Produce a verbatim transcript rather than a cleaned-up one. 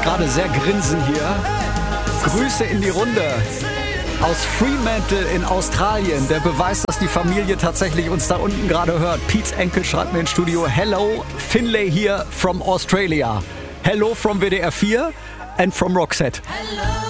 gerade sehr grinsen hier. Grüße in die Runde aus Fremantle in Australien. Der Beweis, dass die Familie tatsächlich uns da unten gerade hört. Pete's Enkel schreibt mir ins Studio: Hello, Finlay here from Australia. Hello from W D R vier and from Roxette.